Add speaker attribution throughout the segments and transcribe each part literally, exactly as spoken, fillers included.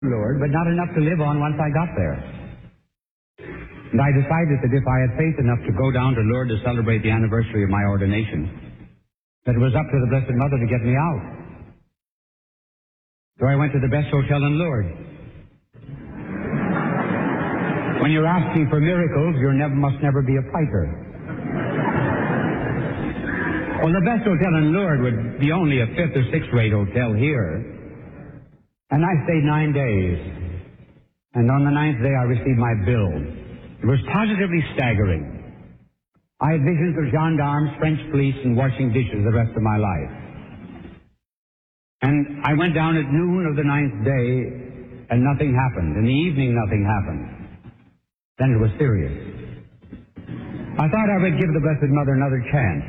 Speaker 1: Lord, but not enough to live on once I got there. And I decided that if I had faith enough to go down to Lourdes to celebrate the anniversary of my ordination, that it was up to the Blessed Mother to get me out. So I went to the best hotel in Lourdes. When you're asking for miracles, you never must never be a fighter. Well, the best hotel in Lourdes would be only a fifth or sixth rate hotel here. And I stayed nine days. And on the ninth day I received my bill. It was positively staggering. I had visions of gendarmes, French police, and washing dishes the rest of my life. And I went down at noon of the ninth day, and nothing happened. In the evening, nothing happened. Then it was serious. I thought I would give the Blessed Mother another chance.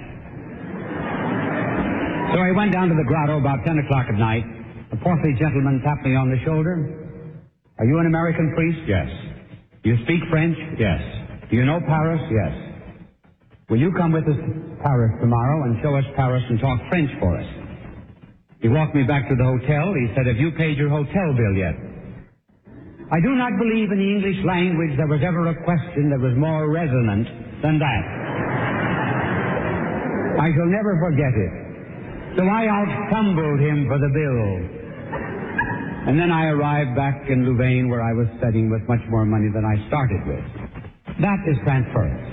Speaker 1: So I went down to the grotto about ten o'clock at night. A portly gentleman tapped me on the shoulder. Are you an American priest? Yes. Do you speak French? Yes. Do you know Paris? Yes. Will you come with us to Paris tomorrow and show us Paris and talk French for us? He walked me back to the hotel. He said, have you paid your hotel bill yet? I do not believe in the English language there was ever a question that was more resonant than that. I shall never forget it. So I out-fumbled him for the bill. And then I arrived back in Louvain where I was studying with much more money than I started with. That is transference.